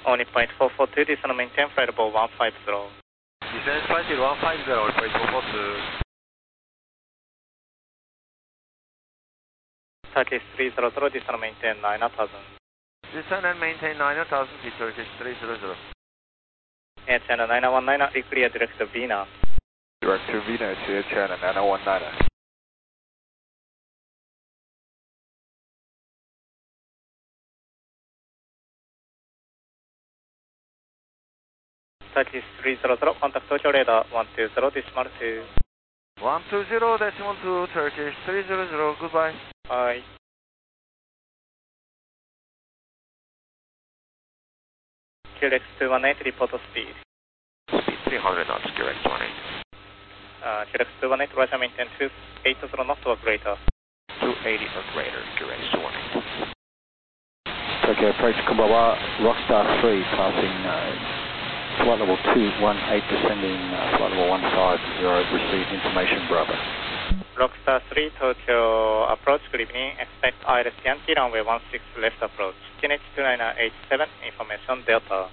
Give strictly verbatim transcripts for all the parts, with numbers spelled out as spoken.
Only point four four two, this is maintain flight level one five zero. Descend flight level one five zero, point four four two. Turkish three zero zero, this is maintain nine thousand. Descend and maintain nine thousand feet, Turkish three zero zero. Air China nine one nine, clear direct to Vina. Direct to Vina to Air China nine one nine. Turkish three zero zero, contact Tokyo radar one two zero decimal two. one two zero decimal two, Turkish three zero zero, goodbye. Bye. Q X two one eight, report speed. Speed three hundred knots, Q X two one eight. Uh, Q X two one eight, Russia maintain two eighty knots or greater. two eighty or greater, Q X two one eight. Tokyo approach Kumbawa, Rockstar three, passing uh, flight level two one eight, descending uh, flight level one five zero, received information, Bravo. Rockstar three, Tokyo approach, good evening, expect I L S Yankee, runway one six left approach. Q N H two nine eight seven, information, Delta.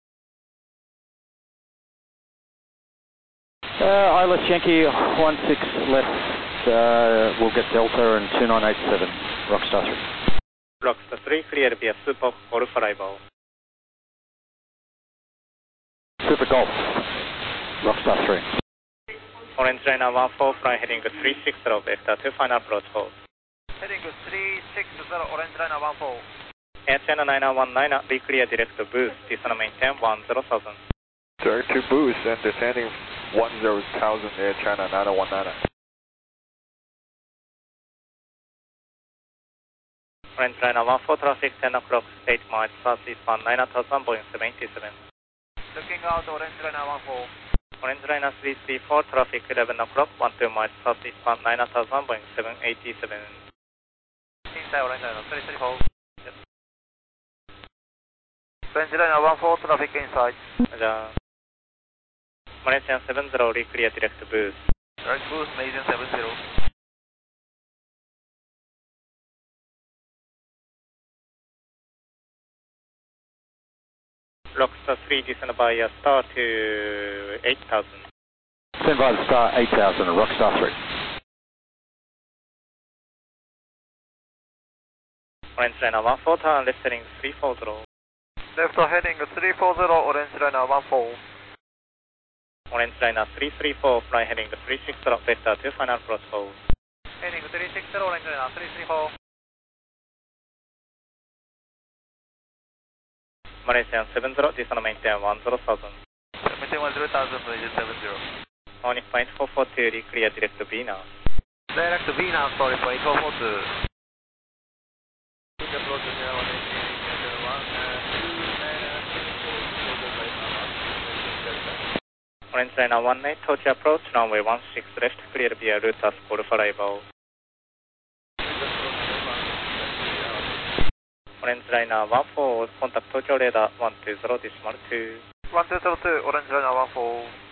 Uh, I L S Yankee one six left, uh, we'll get Delta and two nine eight seven, Rockstar three. Rockstar three, clear via Super Golf arrival. Super Golf, Rockstar three. Orange Liner one four, fly heading three six zero, vector two, final approach hold. Heading three six zero, Orange Liner one four. Air China nine one nine, be clear direct to boost, descend maintain one zero thousand. Direct to boost and descending one zero thousand, Air China nine one nine. Orange Liner one four, traffic ten o'clock, eight miles southeast one nine thousand, Boeing seven eighty-seven. Looking out, Orange Liner one four. Orange Liner three three four, traffic eleven o'clock, one two miles southeast one nine thousand, Boeing seven eighty-seven. Inside Orange Liner three three four. Yes. Orange Liner one four, traffic inside. Roger. Malaysian seven zero, clear direct to boost. Direct boost, Malaysian seven zero. Rockstar three, descend by a star to eight thousand. Send by the star eight thousand, Rockstar three. Orange Liner one four, turn left heading three four zero. Left heading three four zero, Orange Liner one four. Orange Liner three three four, fly heading three six zero, vector two, final approach hold. Heading three six zero, Orange Liner three three four. Malaysian seven zero, descend maintain one zero thousand. Maintain one zero thousand, Malaysian seven zero. Only point four four two, clear direct to Vina. Direct to Vina, sorry, point four four two. Orange Liner one eight, Tokyo approach, runway one six left, clear via route as Golf arrival. Orange Liner one four, contact Tokyo radar one two zero decimal two. one two zero two, Orange Liner one four.